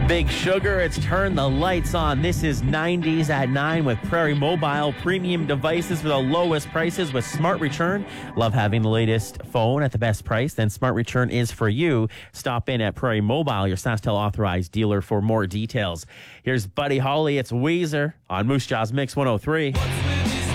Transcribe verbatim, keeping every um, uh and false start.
Big Sugar, it's Turn the Lights On. This is nineties at nine with Prairie Mobile. Premium devices for the lowest prices with Smart Return. Love having the latest phone at the best price? Then Smart Return is for you. Stop in at Prairie Mobile, your SaskTel authorized dealer, for more details. Here's Buddy Holly. It's Weezer on Moose Jaws Mix one oh three.